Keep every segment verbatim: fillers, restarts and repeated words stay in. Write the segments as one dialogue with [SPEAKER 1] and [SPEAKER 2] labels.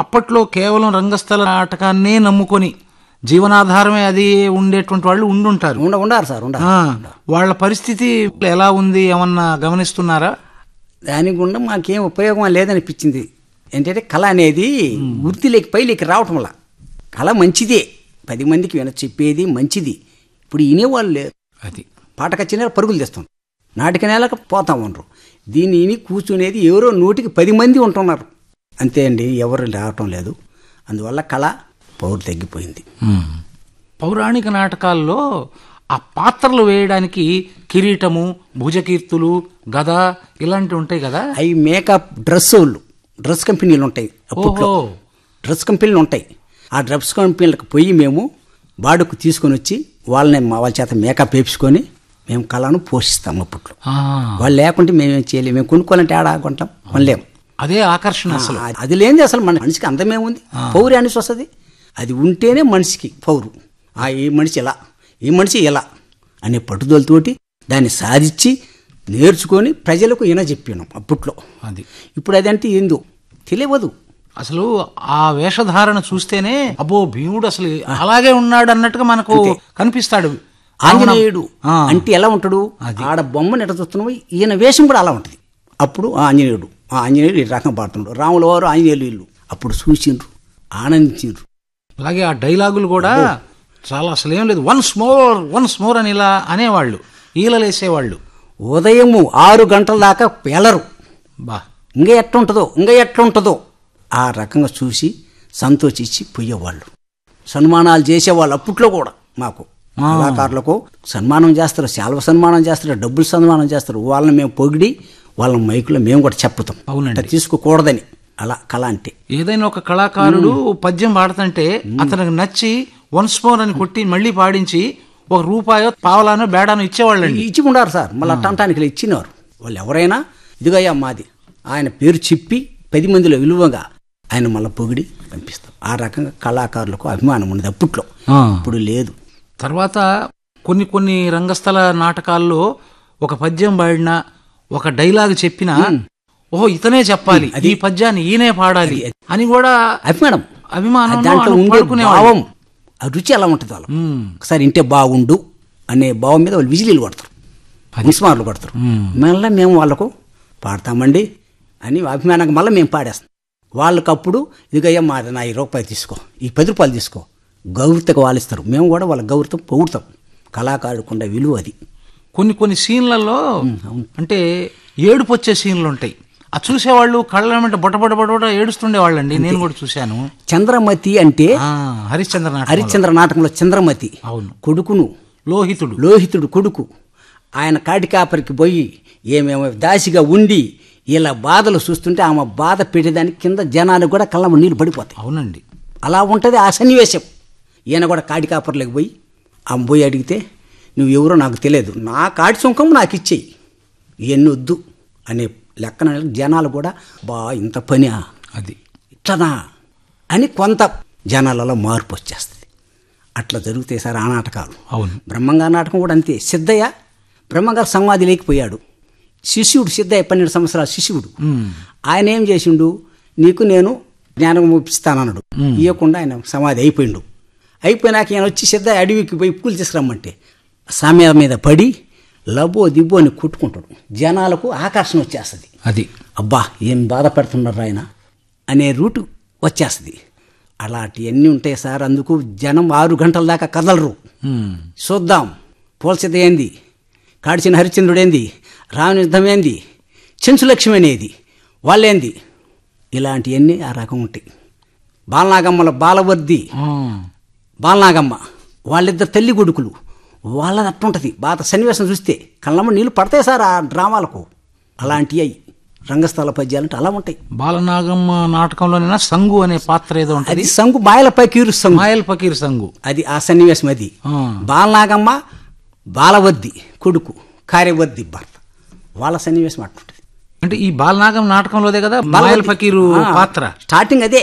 [SPEAKER 1] అప్పట్లో కేవలం రంగస్థల నాటకాన్నే నమ్ముకొని జీవనాధారమే అది ఉండేటువంటి వాళ్ళు ఉండుంటారు.
[SPEAKER 2] ఉండ ఉండారు సార్ ఉండ
[SPEAKER 1] వాళ్ళ పరిస్థితి ఎలా ఉంది ఏమన్నా గమనిస్తున్నారా?
[SPEAKER 2] దాని గుండా మాకేం ఉపయోగం లేదనిపించింది. ఏంటంటే కళ అనేది వృత్తిలోకి పైలోకి రావటం వల్ల కళ మంచిదే, పది మందికి విన చెప్పేది మంచిది. ఇప్పుడు వినేవాళ్ళు లేరు.
[SPEAKER 1] అది
[SPEAKER 2] పాటకొచ్చిన పరుగులు తెస్తాం, నాటిక నేలకు పోతా ఉండరు. దీన్ని విని కూర్చునేది ఎవరో నూటికి పది మంది ఉంటున్నారు అంతే అండి, ఎవరు రావటం లేదు. అందువల్ల కళ పౌరు తగ్గిపోయింది.
[SPEAKER 1] పౌరాణిక నాటకాల్లో ఆ పాత్రలు వేయడానికి కిరీటము, భుజకీర్తులు, గద ఇలాంటివి ఉంటాయి కదా.
[SPEAKER 2] అవి మేకప్ డ్రెస్ వాళ్ళు డ్రెస్ కంపెనీలు ఉంటాయి, అప్పట్లో డ్రెస్ కంపెనీలు ఉంటాయి. ఆ డ్రెస్ కంపెనీలకు పోయి మేము బాడుకు తీసుకొని వచ్చి వాళ్ళని మా వాళ్ళ చేత మేకప్ వేపించుకొని మేము కళను పోషిస్తాం. అప్పట్లో వాళ్ళు లేకుంటే మేమేం చేయలేము. మేము కొనుక్కోవాలంటే ఆడ కొంటాం, కొనలేము.
[SPEAKER 1] అదే ఆకర్షణ. అసలు
[SPEAKER 2] అది లేనిది అసలు మన మనిషికి అందమేముంది? పౌరు అనేసి వస్తుంది. అది ఉంటేనే మనిషికి పౌరు. ఆ ఈ మనిషి ఎలా, ఈ మనిషి ఎలా అనే పట్టుదలతోటి దాన్ని సాధించి నేర్చుకొని ప్రజలకు ఈయన చెప్పాను అప్పట్లో.
[SPEAKER 1] అది
[SPEAKER 2] ఇప్పుడు అదంటే ఏందో తెలియదు.
[SPEAKER 1] అసలు ఆ వేషధారణ చూస్తేనే అబ్బో భీముడు అసలు అలాగే ఉన్నాడు అన్నట్టుగా మనకు కనిపిస్తాడు.
[SPEAKER 2] ఆంజనేయుడు అంటే ఎలా ఉంటాడు? ఆడ బొమ్మను ఎట్లా చూస్తున్నావు, ఈయన వేషం కూడా అలా ఉంటుంది. అప్పుడు ఆంజనేయుడు ఆ ఆంజనేయుడు ఈ రకం పాడుతున్నాడు. రాముల వారు ఆంజనేయులు వీళ్ళు అప్పుడు చూసిండ్రు, ఆనందించిండ్రు.
[SPEAKER 1] అలాగే ఆ డైలాగులు కూడా చాలా అసలు ఏం లేదు, వన్స్ మోర్ వన్స్ మోర్ అని ఇలా అనేవాళ్ళు, ఈలలేసేవాళ్ళు.
[SPEAKER 2] ఉదయము ఆరు గంటల దాకా పేలరు.
[SPEAKER 1] బా
[SPEAKER 2] ఇంకా ఎట్లుంటుందో ఇంకా ఎట్లుంటుందో ఆ రకంగా చూసి సంతోషించి పోయేవాళ్ళు. సన్మానాలు చేసేవాళ్ళు అప్పట్లో కూడా. మాకు కళాకారులకు సన్మానం చేస్తారు, శాల్వ సన్మానం చేస్తారు, డబ్బులు సన్మానం చేస్తారు. వాళ్ళని మేము పొగిడి వాళ్ళ మైకులో మేము కూడా చెప్పుతాం.
[SPEAKER 1] అవునండి,
[SPEAKER 2] తీసుకోకూడదని. అలా కళ అంటే
[SPEAKER 1] ఏదైనా ఒక కళాకారుడు పద్యం పాడుతుంటే అతనికి నచ్చి వన్స్ మోర్ అని కొట్టి మళ్ళీ పాడించి ఒక రూపాయో పావలానో బేడానో ఇచ్చేవాళ్ళండి.
[SPEAKER 2] ఇచ్చి ఉండారు సార్. మళ్ళీ అట్టంటానికి ఇచ్చినారు వాళ్ళు. ఎవరైనా ఇదిగయ్యా మాది ఆయన పేరు చెప్పి పది మందిలో విలువగా ఆయన మళ్ళీ పొగిడి పంపిస్తాం. ఆ రకంగా కళాకారులకు అభిమానం ఉన్నది అప్పట్లో, ఇప్పుడు లేదు.
[SPEAKER 1] తర్వాత కొన్ని కొన్ని రంగస్థల నాటకాల్లో ఒక పద్యం పాడినా ఒక డైలాగ్ చెప్పినా ఓహో ఇతనే చెప్పాలి, ఈ పద్యాన్ని ఈయనే పాడాలి అని కూడా
[SPEAKER 2] అభిమానం
[SPEAKER 1] అభిమానం
[SPEAKER 2] దాంట్లో ఉండే భావం, ఆ రుచి అలా ఉంటుంది. వాళ్ళు ఒకసారి ఇంటే బాగుండు అనే భావం మీద వాళ్ళు విజిలీలు కొడతారు, ముస్మార్లు కొడతారు. మళ్ళీ మేము వాళ్ళకు పాడతామండి అని అభిమానంగా మళ్ళీ మేము పాడేస్తాం. వాళ్ళకప్పుడు ఇదిగయ్యా మా నా ఈ రూపాయి తీసుకో, ఈ పది రూపాయలు తీసుకో, గౌరవతగా వాళ్ళు ఇస్తారు. మేము కూడా వాళ్ళ గౌరవం పొగుడతాం. కళాకారుడుకుండా విలువ అది. కొన్ని కొన్ని సీన్లలో అంటే ఏడుపు వచ్చే సీన్లు ఉంటాయి, అది చూసేవాళ్ళు కళ్ళ వెంట బొటబొట బొటబొట ఏడుస్తుండేవాళ్ళండి. నేను కూడా చూశాను. చంద్రమతి అంటే హరిశ్చంద్ర హరిశ్చంద్ర నాటకంలో చంద్రమతి అవును కొడుకును లోహితుడు లోహితుడు కొడుకు ఆయన కాటికాపరికి పోయి ఏమేమో దాసిగా ఉండి ఇలా బాధలు చూస్తుంటే ఆమె బాధ పెట్టేదానికి కింద జనానికి కూడా కళ్ళ నీళ్ళు పడిపోతాయి. అవునండి, అలా ఉంటుంది ఆ సన్నివేశం. ఈయన కూడా కాటికాపర్లోకి పోయి ఆమె పోయి అడిగితే నువ్వు ఎవరో నాకు తెలియదు, నా కాటి సుంకం నాకు ఇచ్చేయి, ఇవన్నీ వద్దు అనే లెక్కన జనాలు కూడా బా ఇంత పని అది ఇట్లనా అని కొంత జనాలలో మార్పు వచ్చేస్తుంది. అట్లా జరుగుతాయి సార్ ఆ నాటకాలు. అవును, బ్రహ్మంగారి నాటకం కూడా అంతే. సిద్ధయ్య బ్రహ్మంగారు సమాధి లేకపోయాడు. శిష్యుడు సిద్ధయ్య పన్నెండు సంవత్సరాల శిష్యుడు. ఆయన ఏం చేసిండు, నీకు నేను జ్ఞానం ఇస్తానన్నాడు. ఇవ్వకుండా ఆయన సమాధి అయిపోయిండు. అయిపోయినాక ఈయన వచ్చి సిద్ధయ్య అడవికి పోయి పూలు తీసుకురమ్మంటే సమయం మీద పడి లబో దిబ్బో అని కొట్టుకుంటాడు. జనాలకు ఆకర్షణ వచ్చేస్తుంది. అది అబ్బా ఏం బాధపడుతున్నారు ఆయన అనే రూటు వచ్చేస్తుంది. అలాంటివన్నీ ఉంటాయి సార్. అందుకు జనం ఆరు గంటల దాకా కదలరు. చూద్దాం పోల్సిత ఏంది, కాడిచిన హరిశ్చంద్రుడు ఏంది, రావణ యుద్ధం ఏంది, చెంచులక్ష్మి అనేది వాళ్ళేంది, ఇలాంటివన్నీ ఆ రకం ఉంటాయి. బాలనాగమ్మల బాలవర్ది బాలనాగమ్మ వాళ్ళిద్దరు తల్లి కొడుకులు, వాళ్ళది అట్టుంటుంది. బాధ సన్నివేశం చూస్తే కళ్ళమ్మ నీళ్ళు పడతాయి సార్ ఆ డ్రామాలకు. అలాంటివి అయ్యి రంగస్థల పద్యాలంటే అలా ఉంటాయి. బాలనాగమ్మ నాటకంలోనైనా సంగు అనే పాత్ర ఏదో ఉంటుంది. అది సంగు మాయల పకీరు సంగు మాయల పకీరు సంగు అది ఆ సన్నివేశం. అది బాలనాగమ్మ బాలవర్ది కొడుకు కార్యవర్ది భర్త వాళ్ళ సన్నివేశం అట్టుంటుంది. అంటే ఈ బాలనాగం నాటకంలోదే కదా మాయల పకీరు పాత్ర స్టార్టింగ్ అదే.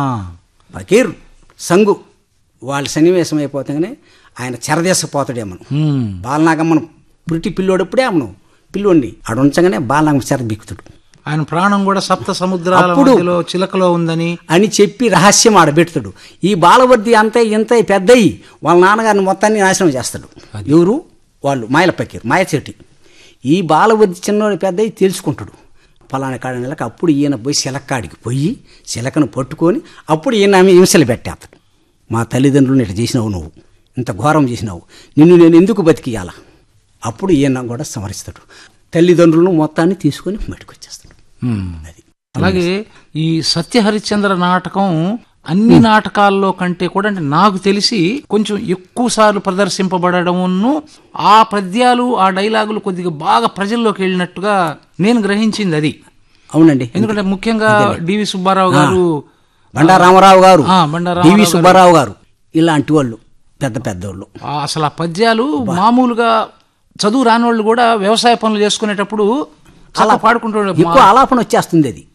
[SPEAKER 2] పకీరు సంగు వాళ్ళ సన్నివేశం అయిపోతాగానే ఆయన చెరదేసపోతాడేమను. బాలనాగమ్మను పురిటి పిల్లోడప్పుడే ఆమెను పిల్లోడిని ఆడ ఉంచగానే బాలనాగమ్మ చెర బిక్కుతాడు.
[SPEAKER 1] ఆయన ప్రాణం కూడా సప్త సముద్రాల
[SPEAKER 2] అప్పుడు
[SPEAKER 1] మధ్యలో చిలకలో ఉందని
[SPEAKER 2] అని చెప్పి రహస్యం ఆడబెడతాడు. ఈ బాలవర్ది అంతే ఇంత పెద్దయి వాళ్ళ నాన్నగారిని మొత్తాన్ని నాశనం చేస్తాడు. ఎవరు వాళ్ళు మాయల పకీర్ మాయ చెట్టి. ఈ బాలవర్ది చిన్నోడు పెద్దయి తెలుసుకుంటాడు. ఫలానా కాడ నెలకు అప్పుడు ఈయన పోయి శిలక్కాడికి పోయి శిలకను పట్టుకొని అప్పుడు ఈయన ఆమె హింసలు పెట్టేస్తాడు. మా తల్లిదండ్రులను ఇట్లా చేసినావు, నువ్వు ఇంత ఘోరం చేసినావు, నిన్ను నేను ఎందుకు బతికియాల. అప్పుడు ఈయన కూడా సమరిస్తాడు. తల్లిదండ్రులను మొత్తాన్ని తీసుకొని బయటకు వచ్చేస్తాడు. అది
[SPEAKER 1] అలాగే ఈ సత్య హరిశ్చంద్ర నాటకం అన్ని నాటకాల్లో కంటే కూడా అంటే నాకు తెలిసి కొంచెం ఎక్కువ సార్లు ప్రదర్శింపబడము, ఆ పద్యాలు ఆ డైలాగులు కొద్దిగా బాగా ప్రజల్లోకి వెళ్ళినట్టుగా నేను గ్రహించింది అది.
[SPEAKER 2] అవునండి.
[SPEAKER 1] ఎందుకంటే ముఖ్యంగా డివి సుబ్బారావు గారు,
[SPEAKER 2] బండా రామారావు గారు,
[SPEAKER 1] బండారావు
[SPEAKER 2] డివి సుబ్బారావు గారు ఇలాంటి వాళ్ళు పెద్ద పెద్దోళ్ళు.
[SPEAKER 1] అసలు ఆ పద్యాలు మామూలుగా చదువు రాని వాళ్ళు కూడా వ్యవసాయ పనులు చేసుకునేటప్పుడు అలా పాడుకుంటాడు.
[SPEAKER 2] ఎక్కువ ఆలాపన వచ్చేస్తుంది అది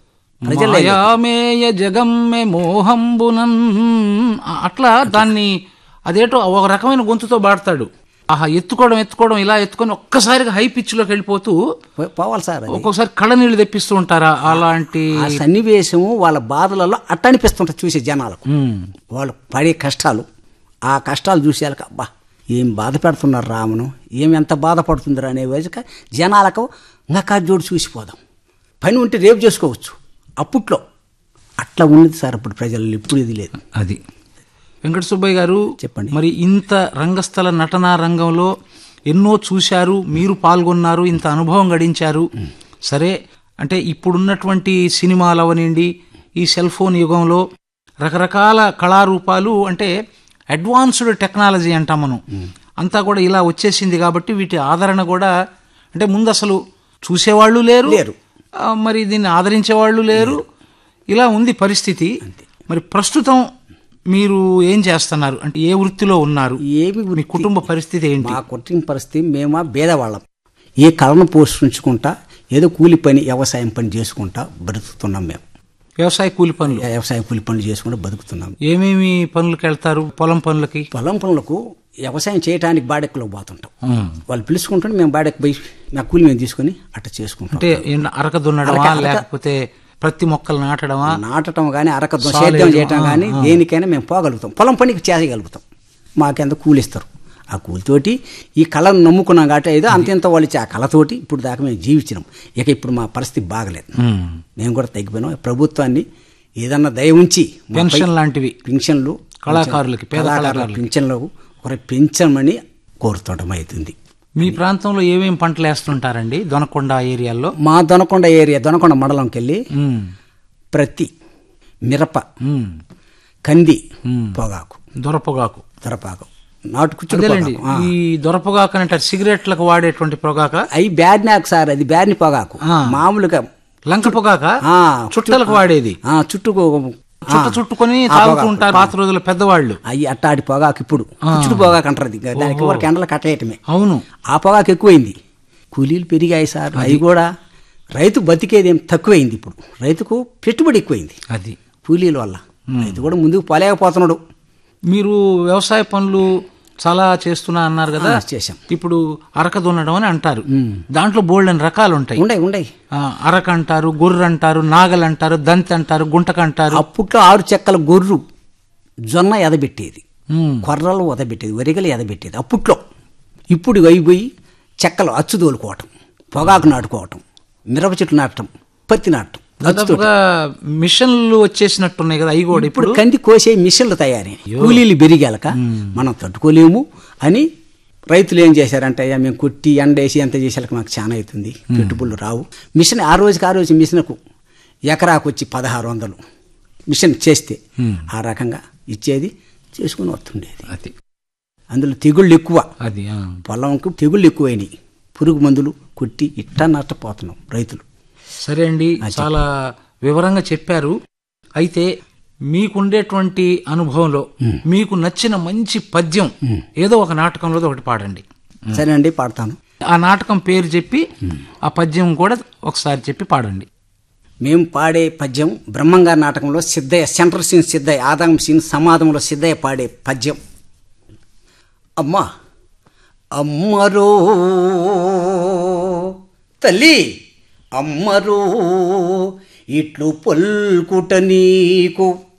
[SPEAKER 1] మాయామేయ జగమ్మె మోహంబునన్, అట్లా దాన్ని అదేటో ఒక రకమైన గొంతుతో పాడతాడు. ఆహా ఎత్తుకోవడం ఎత్తుకోవడం ఇలా ఎత్తుకొని ఒక్కసారిగా హై పిచ్ లోకి వెళ్ళిపోతూ
[SPEAKER 2] పోవాలి సార్.
[SPEAKER 1] ఒక్కొక్కసారి కళ్ళ నీళ్లు తెప్పిస్తూ ఉంటారా అలాంటి
[SPEAKER 2] సన్నివేశము వాళ్ళ బాధలలో అట్ట అనిపిస్తుంటారు చూసే జనాలకు. వాళ్ళు పడే కష్టాలు, ఆ కష్టాలు చూసేయాలక అబ్బా ఏం బాధ పెడుతున్నారు రామును, ఏమి ఎంత బాధపడుతుందిరా అనే వయసుక జనాలకు ఇంకా జోడు చూసిపోదాం, పని ఉంటే రేపు చేసుకోవచ్చు. అప్పట్లో అట్లా ఉన్నది సార్, అప్పుడు ప్రజలు ఇప్పుడు ఇది లేదు.
[SPEAKER 1] అది వెంకట సుబ్బయ్య గారు
[SPEAKER 2] చెప్పండి.
[SPEAKER 1] మరి ఇంత రంగస్థల నటనా రంగంలో ఎన్నో చూశారు, మీరు పాల్గొన్నారు, ఇంత అనుభవం గడించారు. సరే అంటే ఇప్పుడున్నటువంటి సినిమాలు అవనండి, ఈ సెల్ ఫోన్ యుగంలో రకరకాల కళారూపాలు అంటే అడ్వాన్స్డ్ టెక్నాలజీ అంటాం మనం, అంతా కూడా ఇలా వచ్చేసింది కాబట్టి వీటి ఆదరణ కూడా అంటే ముందు అసలు చూసేవాళ్ళు లేరు,
[SPEAKER 2] లేరు
[SPEAKER 1] మరి దీన్ని ఆదరించే వాళ్ళు లేరు, ఇలా ఉంది పరిస్థితి. మరి ప్రస్తుతం మీరు ఏం చేస్తున్నారు అంటే ఏ వృత్తిలో ఉన్నారు,
[SPEAKER 2] ఏమి
[SPEAKER 1] మీ కుటుంబ పరిస్థితి ఏంటి?
[SPEAKER 2] మా కుటుంబ పరిస్థితి మేమా భేదవాళ్ళం, ఏ కళను పోషించుకుంటా ఏదో కూలి పని వ్యవసాయం పని చేసుకుంటా బతుకుతున్నాం. మేము
[SPEAKER 1] వ్యవసాయ కూలి పనులు
[SPEAKER 2] వ్యవసాయ కూలి పనులు చేసుకుంటూ బతుకుతున్నాం.
[SPEAKER 1] ఏమేమి పనులకు వెళ్తారు? పొలం పనులకి?
[SPEAKER 2] పొలం పనులకు వ్యవసాయం చేయడానికి బాడెక్కులోకి పోతుంటాం. వాళ్ళు పిలుచుకుంటుంటే మేము బాడెక్కి పోయి మా కూలి మేము తీసుకుని అట్లా చేసుకుంటాం.
[SPEAKER 1] అంటే అరక దున్నడమా లేకపోతే ప్రతి మొక్కలు నాటడమా?
[SPEAKER 2] నాటడం కానీ అరక సేద్యం చేయటం కానీ దేనికైనా మేము పోగలుగుతాం. పొలం పనికి చేయగలుగుతాం. మాకెంత కూలిస్తారు. ఆ కూలితోటి ఈ కళను నమ్ముకున్నాం కాబట్టి ఏదో అంతెంత వాళ్ళు ఇచ్చి ఆ కళతోటి ఇప్పుడు దాకా మేము జీవించినాం. ఇక ఇప్పుడు మా పరిస్థితి బాగలేదు, మేము కూడా తగ్గిపోయినాం. ప్రభుత్వాన్ని ఏదన్నా దయ ఉంచి
[SPEAKER 1] పెన్షన్ లాంటివి
[SPEAKER 2] పెన్షన్లు
[SPEAKER 1] కళాకారులకి పేద కళాకారులు
[SPEAKER 2] పెన్షన్లు ఒక పెంచమని కోరుతుండడం అవుతుంది.
[SPEAKER 1] మీ ప్రాంతంలో ఏమేమి పంటలు వేస్తుంటారండి దొనకొండ ఏరియాలో?
[SPEAKER 2] మా దొనకొండ ఏరియా దొనకొండ మండలంకి వెళ్ళి ప్రతి మిరప, కంది, పొగాకు,
[SPEAKER 1] దొరపొగాకు,
[SPEAKER 2] దొరపాకు, నాటుకుచ్చు.
[SPEAKER 1] ఈ దొరపొగాకు అంటే సిగరెట్లకు వాడేటువంటి పొగాక?
[SPEAKER 2] అవి బ్యాడ్నాకు సార్, అది బ్యాడ్ని పొగాకు. మామూలుగా
[SPEAKER 1] లంక పొగాక చుట్టలకు వాడేది,
[SPEAKER 2] చుట్టుకు
[SPEAKER 1] చుట్ట చుట్టుకొని తాగుతూ ఉంటారు పాత రోజుల పెద్దవాళ్ళు.
[SPEAKER 2] అవి అట్టాడి పొగాకు ఇప్పుడు చుట్టు పొగాకు అంటారు. దానికి వరకు ఎండలు కట్టేయటమే.
[SPEAKER 1] అవును,
[SPEAKER 2] ఆ పొగాకు ఎక్కువైంది. కూలీలు పెరిగాయి సార్. అవి కూడా రైతు బతికేది ఏం తక్కువైంది. ఇప్పుడు రైతుకు పెట్టుబడి ఎక్కువైంది అది కూలీల వల్ల. రైతు కూడా ముందుకు పోలేకపోతున్నాడు.
[SPEAKER 1] మీరు వ్యవసాయ పనులు చాలా చేస్తున్నా అన్నారు కదా,
[SPEAKER 2] చేశాం.
[SPEAKER 1] ఇప్పుడు అరక దున్నడం అని అంటారు, దాంట్లో బోల్డ్ అని రకాలు ఉంటాయి.
[SPEAKER 2] ఉండయి ఉండయి
[SPEAKER 1] అరక అంటారు, గొర్రె అంటారు, నాగలు అంటారు, దంతి అంటారు, గుంటక అంటారు.
[SPEAKER 2] అప్పట్లో ఆరు చెక్కల గొర్రు జొన్న ఎదబెట్టేది, కొర్రలు ఎదబెట్టేది, వరిగలు ఎదబెట్టేది అప్పట్లో. ఇప్పుడు అయిపోయి చెక్కలు అచ్చు తోలుకోవటం, పొగాకు నాటుకోవటం, మిరప చెట్లు నాటడం, పత్తి నాటడం,
[SPEAKER 1] మిషన్లు వచ్చేసినట్టున్నాయి కదా అవి కూడా.
[SPEAKER 2] ఇప్పుడు కంది కోసే మిషన్లు తయారీ, కూలీలు పెరిగాక మనం తట్టుకోలేము అని రైతులు ఏం చేశారంటే అయ్యా మేము కొట్టి ఎండేసి ఎంత చేసేలకు మాకు చాలా అవుతుంది, పెట్టుబడులు రావు. మిషన్ ఆ రోజుకి ఆ రోజు మిషన్కు ఎకరాకు వచ్చి పదహారు వందలు మిషన్ చేస్తే ఆ రకంగా ఇచ్చేది, చేసుకుని వస్తుండేది. అది అందులో తెగుళ్ళు ఎక్కువ, అది పొలంకు తెగుళ్ళు ఎక్కువైనాయి. పురుగు మందులు కొట్టి ఇట్టా నష్టపోతున్నాం రైతులు.
[SPEAKER 1] సరే అండి, చాలా వివరంగా చెప్పారు. అయితే మీకుండేటువంటి అనుభవంలో మీకు నచ్చిన మంచి పద్యం ఏదో ఒక నాటకంలో ఒకటి పాడండి.
[SPEAKER 2] సరే అండి, పాడతాను.
[SPEAKER 1] ఆ నాటకం పేరు చెప్పి ఆ పద్యం కూడా ఒకసారి చెప్పి పాడండి.
[SPEAKER 2] మేము పాడే పద్యం బ్రహ్మంగారి నాటకంలో Siddayya, central scene Siddayya, Adam scene సమాధంలో Siddayya పాడే పద్యం. అమ్మా అమ్మరో తల్లి అమ్మరో ఇట్లు పొల్కుట నీకు